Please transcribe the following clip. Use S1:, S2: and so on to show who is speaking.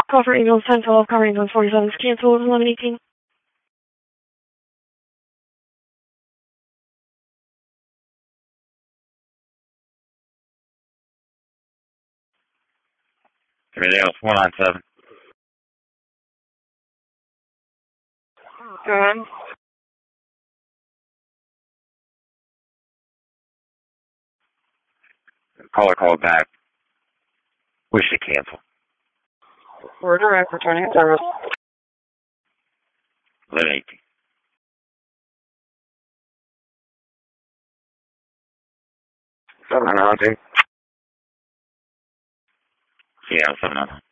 S1: Call for Eagles 1012, car range 147 is canceled, 1118.
S2: Everything else, 197.
S1: Go ahead.
S2: Caller called back. Wish to cancel.
S1: We're direct, returning service.
S2: 1118.
S3: 719.
S2: Yeah, 719.